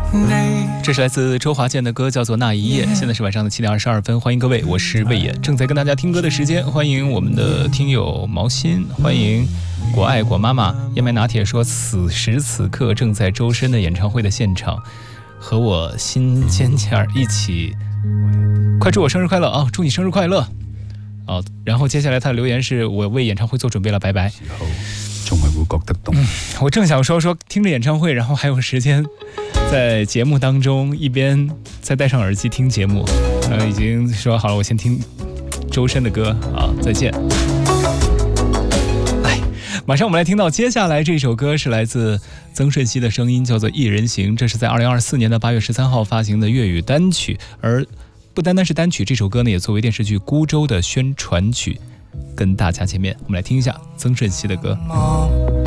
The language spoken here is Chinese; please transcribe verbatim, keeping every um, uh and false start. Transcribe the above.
这是来自周华健的歌，叫做《那一夜》。现在是晚上的七点二十二分，欢迎各位，我是魏野，正在跟大家听歌的时间。欢迎我们的听友毛心，欢迎果爱果妈妈。燕麦拿铁说，此时此刻正在周深的演唱会的现场，和我心尖尖一起，快祝我生日快乐啊！祝你生日快乐啊！然后接下来他的留言是，我为演唱会做准备了，拜拜。 仲係會覺得凍、嗯。 我正想說說聽着演唱會，然後還有時間在節目當中一邊再戴上耳機聽節目。呃，已經說好了，我先聽周深的歌啊，再見。來，馬上我們來聽到接下來這首歌是來自曾舜晞的聲音，叫做《一人行》，這是在二零二四年的八月十三號發行的粵語單曲，而不單單是單曲，這首歌呢也作為電視劇《孤舟》的宣傳曲。跟大家見面，我們來聽一下曾舜晞的歌。